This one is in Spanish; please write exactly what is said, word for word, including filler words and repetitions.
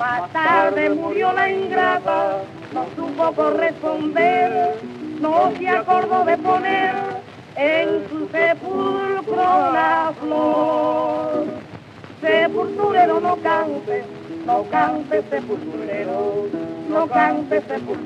Más tarde murió la ingrata, no supo corresponder, no se acordó de poner en su sepulcro una flor. Sepulturero, no cante, no cante sepulturero, no cante sepulturero.